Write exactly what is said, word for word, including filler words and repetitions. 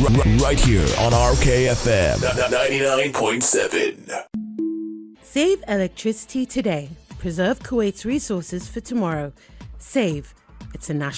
Right here on R K F M ninety-nine point seven. Save electricity today. Preserve Kuwait's resources for tomorrow. Save. It's a national